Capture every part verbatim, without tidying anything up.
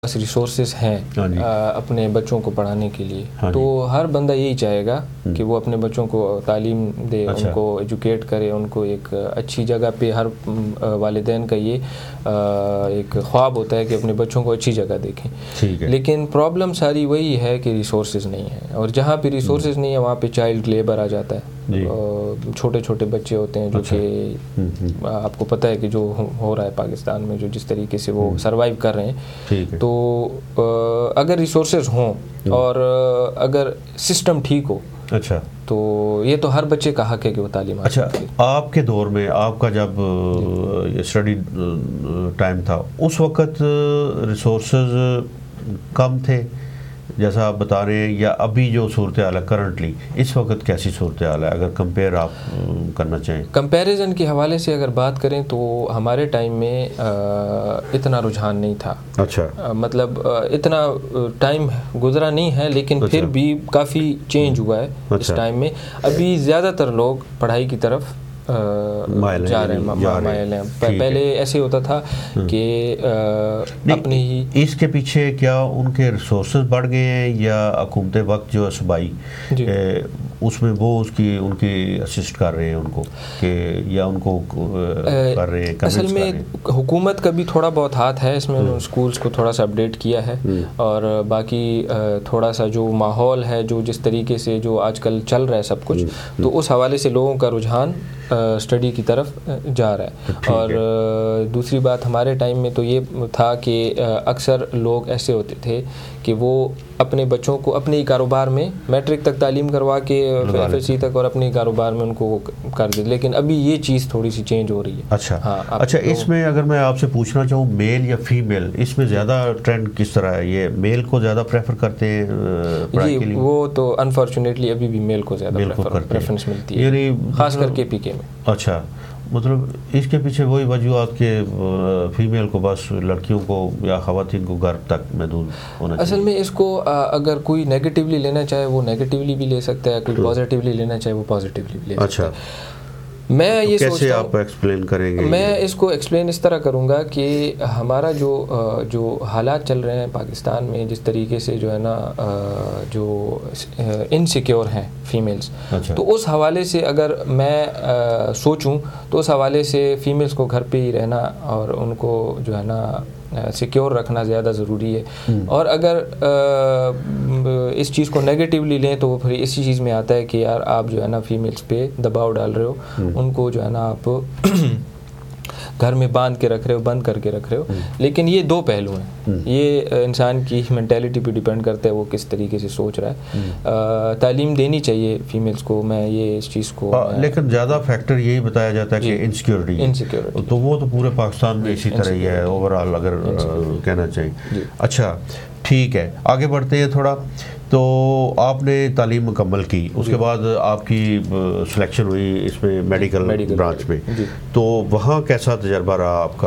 پاس resources ہیں اپنے بچوں کو پڑھانے کے لیے تو ہر بندہ یہی چاہے گا کہ وہ اپنے بچوں کو تعلیم دے, ان کو ایجوکیٹ کرے, ان کو ایک اچھی جگہ پہ. ہر والدین کا یہ ایک خواب ہوتا ہے کہ اپنے بچوں کو اچھی جگہ دیکھیں, لیکن پرابلم ساری وہی ہے کہ ریسورسز نہیں ہیں, اور جہاں پہ ریسورسز نہیں ہے وہاں پہ چائلڈ لیبر آ جاتا ہے. چھوٹے چھوٹے بچے ہوتے ہیں جو کہ آپ کو پتہ ہے کہ جو ہو رہا ہے پاکستان میں, جو جس طریقے سے وہ سروائیو کر رہے ہیں. تو اگر ریسورسز ہوں اور اگر سسٹم ٹھیک ہو اچھا تو یہ تو ہر بچے کا حق ہے کہ وہ تعلیم حاصل کرے. اچھا, آپ کے دور میں, آپ کا جب اسٹڈی ٹائم تھا, اس وقت ریسورسز کم تھے جیسا آپ بتا رہے ہیں, یا ابھی جو صورتحال ہے کرنٹلی اس وقت کیسی صورتحال ہے, اگر کمپیئر آپ کرنا چاہیں؟ کمپیریزن کے حوالے سے اگر بات کریں تو ہمارے ٹائم میں اتنا رجحان نہیں تھا. اچھا, مطلب اتنا ٹائم گزرا نہیں ہے, لیکن پھر بھی کافی چینج ہوا ہے اس ٹائم میں. ابھی زیادہ تر لوگ پڑھائی کی طرف جا رہے ہیں, مائل ہیں. پہلے ایسے ہوتا تھا کہ اپنے ہی. اس کے پیچھے کیا ان کے ریسورسز بڑھ گئے ہیں, یا حکومت وقت جو صوبائی اس میں وہ اس کی ان کی اسسٹ کر رہے ہیں ان کو, کہ یا ان کو کر رہے ہیں؟ اصل میں حکومت کا بھی تھوڑا بہت ہاتھ ہے اس میں. انہوں نے اسکولس کو تھوڑا سا اپڈیٹ کیا ہے, اور باقی تھوڑا سا جو ماحول ہے, جو جس طریقے سے جو آج کل چل رہا ہے سب کچھ, تو اس حوالے سے لوگوں کا رجحان اسٹڈی کی طرف جا رہا ہے. اور دوسری بات, ہمارے ٹائم میں تو یہ تھا کہ اکثر لوگ ایسے ہوتے تھے کہ وہ اپنے بچوں کو اپنے ہی کاروبار میں میٹرک تک تعلیم کروا کے ایف ایس سی تک اور اپنے کاروبار میں ان کو کر دے, لیکن ابھی یہ چیز تھوڑی سی چینج ہو رہی ہے. اچھا اچھا اس میں اگر میں آپ سے پوچھنا چاہوں, میل یا فیمیل, اس میں زیادہ ٹرینڈ کس طرح ہے؟ یہ میل کو زیادہ پریفر کرتے ہیں پڑھائی کے لیے؟ وہ تو انفارچونیٹلی ابھی بھی میل کو زیادہ پریفرنس ملتی ہے, یعنی خاص کر کے پی کے میں. اچھا, مطلب اس کے پیچھے وہی وجوہات کہ فیمیل کو بس لڑکیوں کو یا خواتین کو گھر تک محدود ہونا چاہیے. اصل میں اس کو اگر کوئی نیگیٹیولی لینا چاہے وہ نیگیٹیولی بھی لے سکتا ہے, کوئی پازیٹیولی لینا چاہے وہ پازیٹیولی بھی لے سکتا ہے. اچھا, میں یہ کیسے آپ ایکسپلین کریں گے؟ میں اس کو ایکسپلین اس طرح کروں گا کہ ہمارا جو جو حالات چل رہے ہیں پاکستان میں, جس طریقے سے جو ہے نا جو انسیکیور ہیں فیمیلز, تو اس حوالے سے اگر میں سوچوں تو اس حوالے سے فیمیلز کو گھر پہ ہی رہنا اور ان کو جو ہے نا سیکیور رکھنا زیادہ ضروری ہے. اور اگر اس چیز کو نیگیٹیولی لیں تو وہ پھر اسی چیز میں آتا ہے کہ یار آپ جو ہے نا فیمیلز پہ دباؤ ڈال رہے ہو, ان کو جو ہے نا آپ گھر میں باندھ کے رکھ رہے ہو, بند کر کے رکھ رہے ہو. لیکن یہ دو پہلو ہیں, یہ انسان کی مینٹیلٹی پہ ڈیپینڈ کرتا ہے وہ کس طریقے سے سوچ رہا ہے. تعلیم دینی چاہیے فیمیلز کو, میں یہ اس چیز کو, لیکن زیادہ فیکٹر یہی بتایا جاتا ہے کہ انسیکیورٹی انسیکیورٹی تو وہ تو پورے پاکستان میں اسی طرح ہی ہے اوور آل اگر کہنا چاہیے. اچھا ٹھیک ہے, آگے بڑھتے ہیں تھوڑا. تو آپ نے تعلیم مکمل کی, اس کے بعد آپ کی سلیکشن ہوئی اس میں میڈیکل برانچ میں, تو وہاں کیسا تجربہ رہا آپ کا؟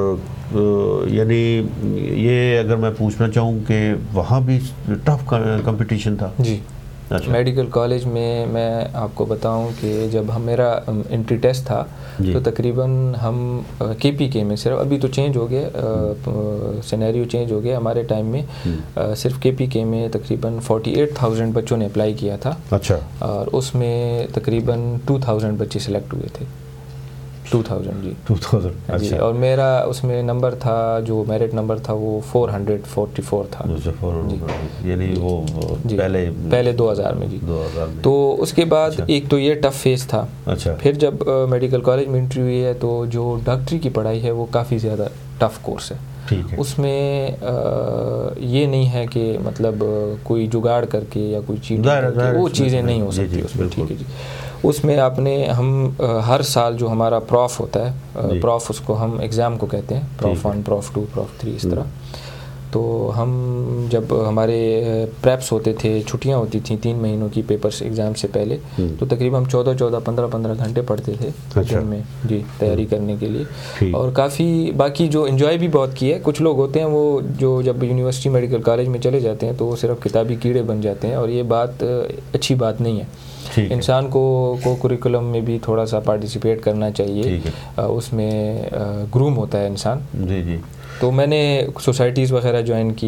اور یعنی یہ اگر میں پوچھنا چاہوں کہ وہاں بھی ٹف کمپٹیشن تھا؟ جی, میڈیکل کالج میں میں آپ کو بتاؤں کہ جب ہم میرا انٹری ٹیسٹ تھا تو تقریباً ہم کے پی کے میں صرف, ابھی تو چینج ہو گیا, سینیریو چینج ہو گیا, ہمارے ٹائم میں صرف کے پی کے میں تقریباً فورٹی ایٹ تھاؤزینڈ بچوں نے اپلائی کیا تھا. اچھا, اور اس میں تقریباً ٹو تھاؤزینڈ بچے سلیکٹ ہوئے تھے. ٹو تھاؤزینڈ جی ٹو تھاؤزینڈ جی, اور میرا اس میں نمبر تھا, جو میرٹ نمبر تھا وہ فور ہنڈریڈ فورٹی فور تھا, یعنی وہ پہلے پہلے دو ہزار میں جی. تو اس کے بعد ایک تو یہ ٹف فیس تھا. اچھا, پھر جب میڈیکل کالج میں انٹری ہوئی ہے تو جو ڈاکٹری کی پڑھائی ہے وہ کافی زیادہ ٹف کورس ہے. اس میں یہ نہیں ہے کہ مطلب کوئی جگاڑ کر کے یا کوئی چیز وہ چیزیں نہیں ہو سکتی اس میں. ٹھیک ہے جی, اس میں آپ نے ہم ہر سال جو ہمارا پروف ہوتا ہے, پروف اس کو ہم ایگزام کو کہتے ہیں, proof one, proof to, proof three, اس طرح. تو ہم جب ہمارے پریپس ہوتے تھے, چھٹیاں ہوتی تھیں تین مہینوں کی پیپرس ایگزام سے پہلے, تو تقریباً ہم چودہ چودہ پندرہ پندرہ گھنٹے پڑھتے تھے دن میں جی تیاری کرنے کے لیے. اور کافی باقی جو انجوائے بھی بہت کی ہے. کچھ لوگ ہوتے ہیں وہ جو جب یونیورسٹی میڈیکل کالج میں چلے جاتے ہیں تو وہ صرف کتابی کیڑے بن جاتے ہیں, اور یہ بات اچھی بات نہیں ہے. انسان کو کو کریکولم میں بھی تھوڑا سا پارٹیسپیٹ کرنا چاہیے, اس میں گروم ہوتا ہے انسان. جی جی تو میں نے سوسائٹیز وغیرہ جوائن کی.